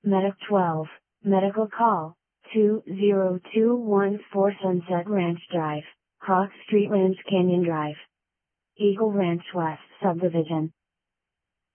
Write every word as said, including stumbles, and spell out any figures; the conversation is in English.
Medic twelve, Medical Call, two zero two one four Sunset Ranch Drive, Hawk Street Ranch Canyon Drive. Eagle Ranch West Subdivision.